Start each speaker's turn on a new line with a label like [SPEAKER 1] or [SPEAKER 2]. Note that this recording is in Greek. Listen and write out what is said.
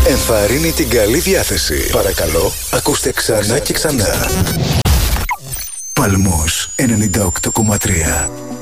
[SPEAKER 1] ενθαρρύνει την καλή διάθεση. Παρακαλώ, ακούστε ξανά και ξανά. Παλμός 98,3.